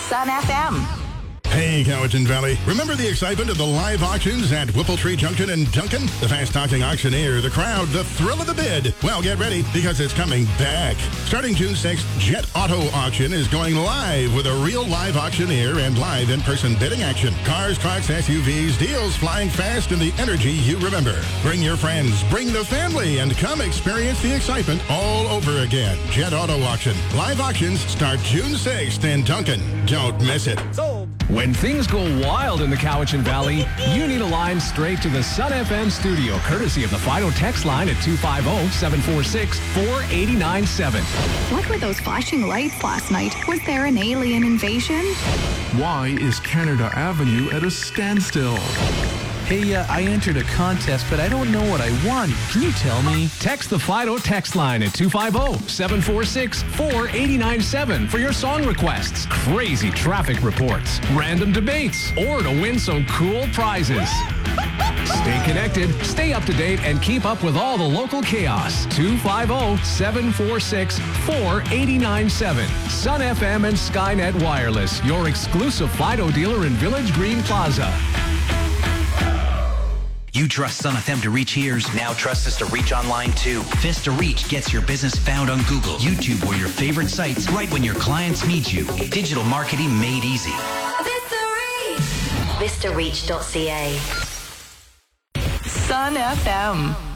Sun FM. Hey, Cowichan Valley. Remember the excitement of the live auctions at Whippletree Junction in Duncan? The fast-talking auctioneer, the crowd, the thrill of the bid. Well, get ready, because it's coming back. Starting June 6th, Jet Auto Auction is going live with a real live auctioneer and live in-person bidding action. Cars, trucks, SUVs, deals flying fast, and the energy you remember. Bring your friends, bring the family, and come experience the excitement all over again. Jet Auto Auction. Live auctions start June 6th in Duncan. Don't miss it. Sold. When things go wild in the Cowichan Valley, you need a line straight to the Sun FM studio, courtesy of the Fido text line at 250-746-4897. What were those flashing lights last night? Was there an alien invasion? Why is Canada Avenue at a standstill? Hey, I entered a contest, but I don't know what I won. Can you tell me? Text the Fido text line at 250-746-4897 for your song requests, crazy traffic reports, random debates, or to win some cool prizes. Stay connected, stay up to date, and keep up with all the local chaos. 250-746-4897. Sun FM and Skynet Wireless, your exclusive Fido dealer in Village Green Plaza. You trust Sun FM to reach ears. Now trust us to reach online too. Vista Reach gets your business found on Google, YouTube, or your favorite sites right when your clients need you. Digital marketing made easy. VistaReach.ca. Sun FM.